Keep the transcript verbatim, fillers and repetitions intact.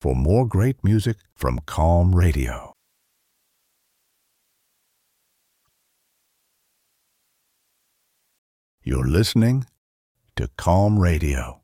for more great music from Calm Radio. You're listening to Calm Radio.